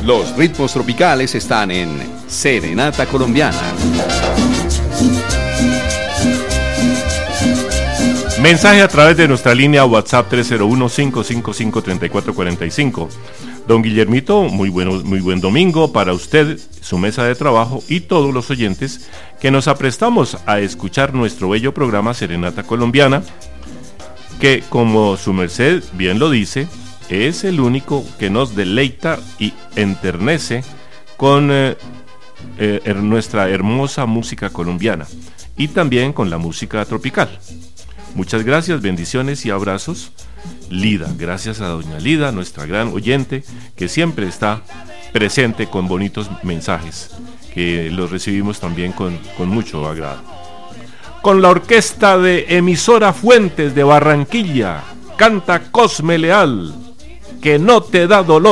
Los ritmos tropicales están en Serenata Colombiana. Mensaje a través de nuestra línea WhatsApp 301-555-3445. Don Guillermito, muy buen domingo para usted, su mesa de trabajo y todos los oyentes que nos aprestamos a escuchar nuestro bello programa Serenata Colombiana, que, como su merced bien lo dice, es el único que nos deleita y enternece con nuestra hermosa música colombiana y también con la música tropical. Muchas gracias, bendiciones y abrazos. Lida, gracias a doña Lida, nuestra gran oyente, que siempre está presente con bonitos mensajes, que los recibimos también con mucho agrado. Con la orquesta de Emisora Fuentes de Barranquilla, canta Cosme Leal, Que no te da dolor.